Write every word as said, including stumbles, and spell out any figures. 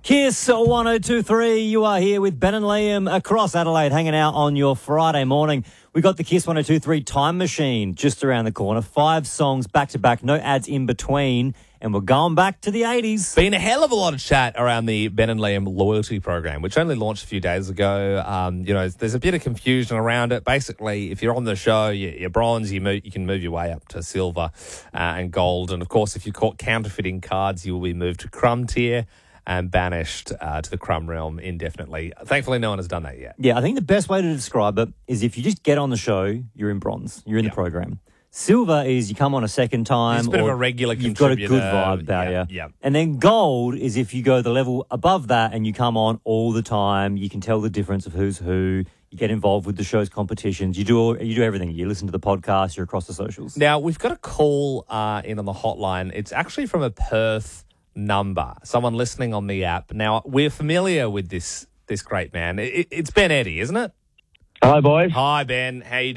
Kiss one oh two three, you are here with Ben and Liam across Adelaide, hanging out on your Friday morning. We got the Kiss one oh two three Time Machine just around the corner. Five songs back to back, no ads in between, and we're going back to the eighties. Been a hell of a lot of chat around the Ben and Liam loyalty program, which only launched a few days ago. Um, you know, there's a bit of confusion around it. Basically, if you're on the show, you- you're bronze, you move, you can move your way up to silver uh, and gold. And of course, if you're caught counterfeiting cards, you will be moved to crumb tier and banished uh, to the crumb realm indefinitely. Thankfully, no one has done that yet. Yeah, I think the best way to describe it is if you just get on the show, you're in bronze. You're in Yep. the program. Silver is you come on a second time. It's a bit of or a regular You've got a contributor. good vibe about Yep, you. yep. And then gold is if you go the level above that and you come on all the time. You can tell the difference of who's who. You get involved with the show's competitions. You do all, you do everything. You listen to the podcast. You're across the socials. Now, we've got a call uh, in on the hotline. It's actually from a Perth number, someone listening on the app. Now, we're familiar with this this great man. It, it's Ben Eddy, isn't it? Hello, boys. Hi, Ben. How you